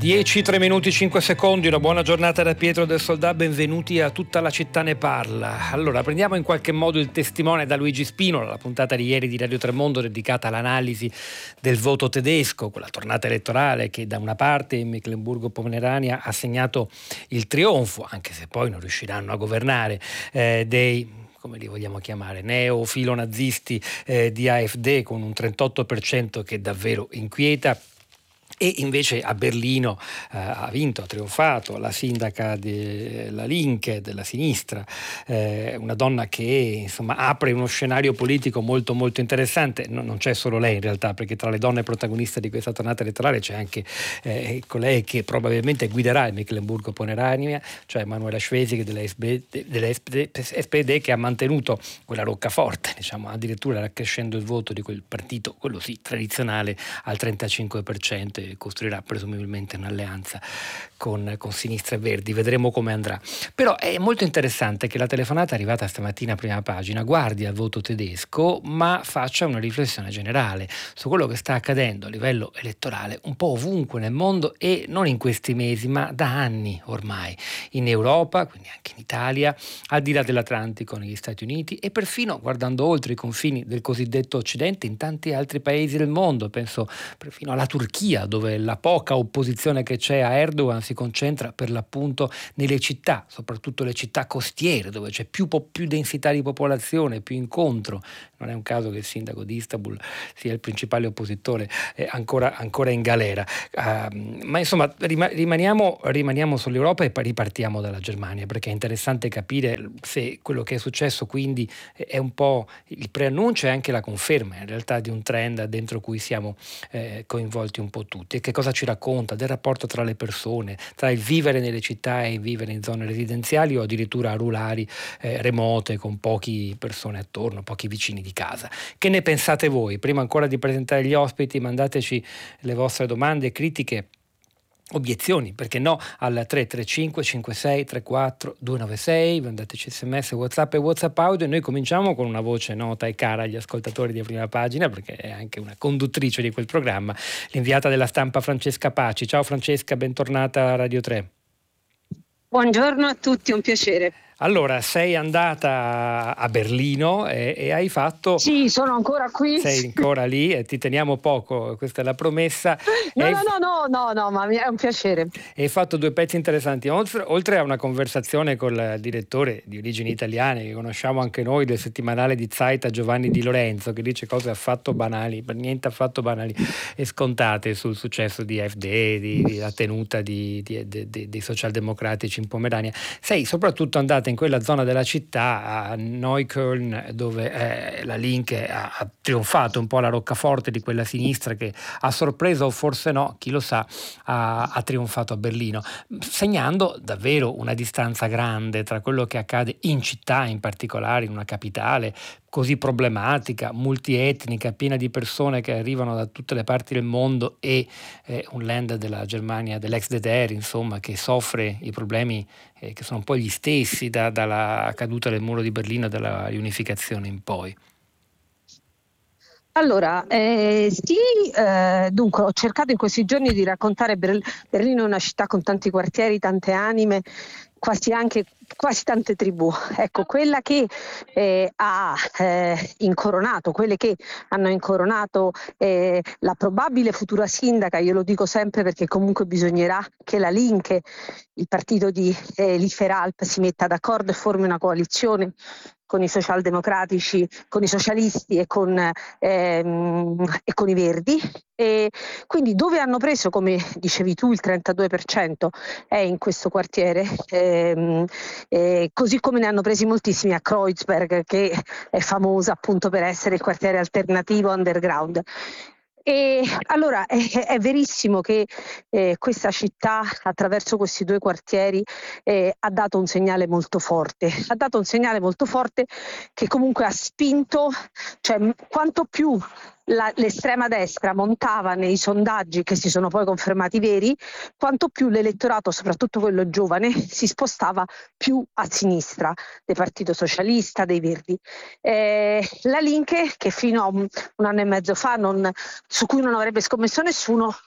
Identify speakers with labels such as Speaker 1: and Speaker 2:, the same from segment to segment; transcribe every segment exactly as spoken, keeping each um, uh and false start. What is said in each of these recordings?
Speaker 1: dieci, tre minuti, cinque secondi, una buona giornata da Pietro del Soldà, benvenuti a Tutta la città ne parla. Allora, prendiamo in qualche modo il testimone da Luigi Spinola, la puntata di ieri di Radio Tremondo dedicata all'analisi del voto tedesco, quella tornata elettorale che da una parte in Meclemburgo-Pomerania ha segnato il trionfo, anche se poi non riusciranno a governare, eh, dei... come li vogliamo chiamare, neo-filonazisti eh, di A F D, con un trentotto per cento che davvero inquieta. E invece a Berlino eh, ha vinto, ha trionfato la sindaca della Linke, della sinistra, eh, una donna che insomma apre uno scenario politico molto molto interessante. No, non c'è solo lei in realtà, perché tra le donne protagoniste di questa tornata elettorale c'è anche eh, colei che probabilmente guiderà il Meclemburgo-Pomerania, cioè Manuela Schwesig della S P D, che ha mantenuto quella roccaforte, diciamo, addirittura accrescendo il voto di quel partito, quello sì, tradizionale, al trentacinque per cento. Costruirà presumibilmente un'alleanza con, con Sinistra e Verdi, vedremo come andrà. Però è molto interessante che la telefonata arrivata stamattina a prima pagina guardi al voto tedesco, ma faccia una riflessione generale su quello che sta accadendo a livello elettorale un po' ovunque nel mondo, e non in questi mesi ma da anni ormai, in Europa, quindi anche in Italia, al di là dell'Atlantico, negli Stati Uniti, e perfino guardando oltre i confini del cosiddetto Occidente in tanti altri paesi del mondo. Penso perfino alla Turchia, dove la poca opposizione che c'è a Erdogan si concentra per l'appunto nelle città, soprattutto le città costiere, dove c'è più, più densità di popolazione, più incontro. Non è un caso che il sindaco di Istanbul sia il principale oppositore eh, ancora, ancora in galera. Uh, ma insomma rima, rimaniamo, rimaniamo sull'Europa e poi ripartiamo dalla Germania, perché è interessante capire se quello che è successo quindi è un po' il preannuncio e anche la conferma in realtà di un trend dentro cui siamo eh, coinvolti un po' tutti. E che cosa ci racconta del rapporto tra le persone, tra il vivere nelle città e il vivere in zone residenziali o addirittura rurali, eh, remote, con poche persone attorno, pochi vicini di casa. Che ne pensate voi? Prima ancora di presentare gli ospiti, mandateci le vostre domande, critiche, obiezioni, perché no, al tre tre cinque cinque sei tre quattro due nove sei, mandateci sms, whatsapp e whatsapp audio. E noi cominciamo con una voce nota e cara agli ascoltatori di Prima Pagina, perché è anche una conduttrice di quel programma, l'inviata della Stampa Francesca Paci. Ciao Francesca, bentornata a Radio tre.
Speaker 2: Buongiorno a tutti, un piacere.
Speaker 1: Allora, sei andata a Berlino e, e hai fatto...
Speaker 2: Sì, sono ancora qui.
Speaker 1: Sei ancora lì e ti teniamo poco, questa è la promessa.
Speaker 2: No,
Speaker 1: hai...
Speaker 2: no, no, no, no, no, ma è un piacere.
Speaker 1: E hai fatto due pezzi interessanti, oltre, oltre a una conversazione con il direttore di origini italiane, che conosciamo anche noi, del settimanale di Zeit, Giovanni Di Lorenzo, che dice cose affatto banali, per niente affatto banali e scontate sul successo di A F D, di, di la tenuta di, di, di, di, dei socialdemocratici in Pomerania. Sei soprattutto andata in quella zona della città, a Neukölln, dove eh, la Linke ha, ha trionfato un po' la roccaforte di quella sinistra che a sorpresa o forse no, chi lo sa, ha, ha trionfato a Berlino, segnando davvero una distanza grande tra quello che accade in città, in particolare in una capitale così problematica, multietnica, piena di persone che arrivano da tutte le parti del mondo, e eh, un land della Germania, dell'ex D D R, insomma, che soffre i problemi eh, che sono un po' gli stessi da, dalla caduta del muro di Berlino e dalla riunificazione in poi.
Speaker 2: Allora, eh, sì, eh, dunque ho cercato in questi giorni di raccontare Ber- Berlino è una città con tanti quartieri, tante anime, quasi anche quasi tante tribù. Ecco, quella che eh, ha eh, incoronato, quelle che hanno incoronato eh, la probabile futura sindaca, io lo dico sempre perché comunque bisognerà che la Linke, il partito di eh, Liferalp, si metta d'accordo e formi una coalizione con i socialdemocratici, con i socialisti e con, ehm, e con i verdi. E quindi dove hanno preso, come dicevi tu, il trentadue per cento è in questo quartiere, ehm, eh, così come ne hanno presi moltissimi a Kreuzberg, che è famosa appunto per essere il quartiere alternativo underground. E allora è, è verissimo che eh, questa città, attraverso questi due quartieri, eh, ha dato un segnale molto forte, ha dato un segnale molto forte che comunque ha spinto, cioè quanto più la, l'estrema destra montava nei sondaggi, che si sono poi confermati veri, quanto più l'elettorato, soprattutto quello giovane, si spostava più a sinistra del Partito Socialista, dei Verdi. Eh, la Linke, che fino a un, un anno e mezzo fa non, su cui non avrebbe scommesso nessuno,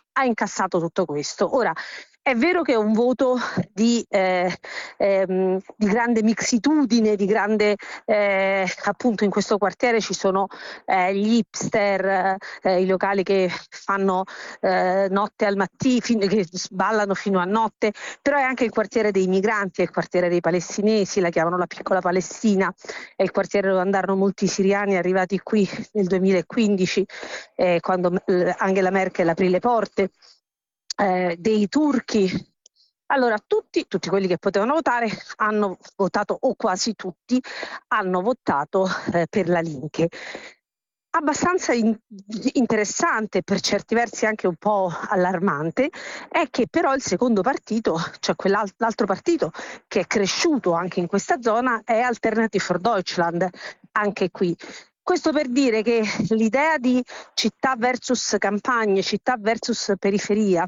Speaker 2: ha incassato tutto questo. Ora, è vero che è un voto di, eh, ehm, di grande mixitudine, di grande, eh, appunto in questo quartiere ci sono eh, gli hipster, eh, i locali che fanno eh, notte al mattino, che ballano fino a notte, però è anche il quartiere dei migranti, è il quartiere dei palestinesi, la chiamano la piccola Palestina, è il quartiere dove andarono molti siriani arrivati qui nel duemilaquindici, eh, quando eh, Angela Merkel aprì le porte. Eh, dei turchi. Allora, tutti, tutti quelli che potevano votare hanno votato, o quasi tutti, hanno votato eh, per la Linke. Abbastanza in- interessante, per certi versi anche un po' allarmante, è che però il secondo partito, cioè quell'altro partito che è cresciuto anche in questa zona, è Alternative for Deutschland, anche qui. Questo per dire che l'idea di città versus campagne, città versus periferia,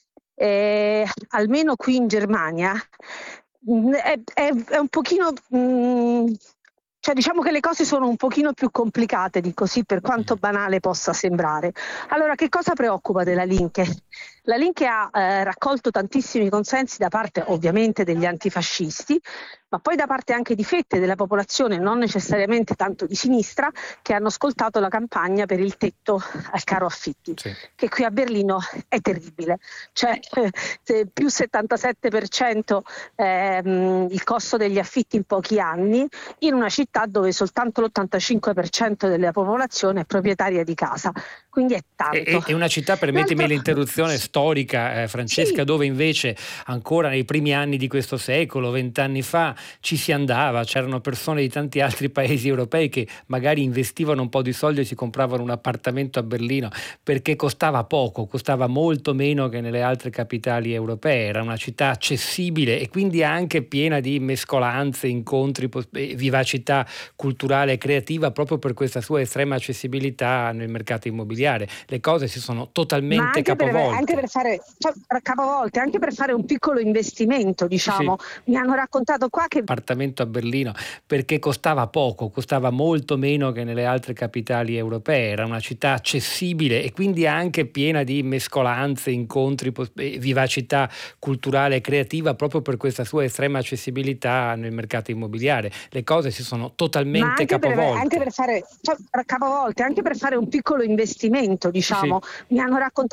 Speaker 2: eh, almeno qui in Germania, mh, è, è- è un pochino, mh, cioè diciamo che le cose sono un pochino più complicate di così, per quanto banale possa sembrare. Allora, che cosa preoccupa della Linke? La Linke ha eh, raccolto tantissimi consensi da parte ovviamente degli antifascisti, ma poi da parte anche di fette della popolazione, non necessariamente tanto di sinistra, che hanno ascoltato la campagna per il tetto al caro affitti,
Speaker 1: Sì.
Speaker 2: che qui a Berlino è terribile. Cioè eh, più settantasette per cento ehm, il costo degli affitti in pochi anni, in una città dove soltanto l'ottantacinque per cento della popolazione è proprietaria di casa. Quindi è
Speaker 1: È,
Speaker 2: tanto.
Speaker 1: è- è una città, permettimi
Speaker 2: L'altro...
Speaker 1: l'interruzione, storica, eh, Francesca,
Speaker 2: Sì,
Speaker 1: dove invece ancora nei primi anni di questo secolo, vent'anni fa, ci si andava, c'erano persone di tanti altri paesi europei che magari investivano un po' di soldi e si compravano un appartamento a Berlino perché costava poco, costava molto meno che nelle altre capitali europee, era una città accessibile e quindi anche piena di mescolanze, incontri, pos- eh, vivacità culturale e creativa proprio per questa sua estrema accessibilità nel mercato immobiliare. Le cose si sono
Speaker 2: ma
Speaker 1: totalmente
Speaker 2: anche per, anche
Speaker 1: capovolte.
Speaker 2: per fare, cioè, capovolte, anche per fare un piccolo investimento,
Speaker 1: Sì,
Speaker 2: diciamo.
Speaker 1: sì.
Speaker 2: Mi hanno raccontato qua che
Speaker 1: Appartamento a Berlino perché costava poco, costava molto meno che nelle altre capitali europee, era una città accessibile e quindi anche piena di mescolanze, incontri, pos- eh, vivacità culturale e creativa proprio per questa sua estrema accessibilità nel mercato immobiliare. Le cose si sono
Speaker 2: ma
Speaker 1: totalmente
Speaker 2: anche per, anche
Speaker 1: capovolte.
Speaker 2: per fare, cioè, capovolte, anche per fare un piccolo investimento,
Speaker 1: Sì, sì.
Speaker 2: diciamo. Mi hanno raccontato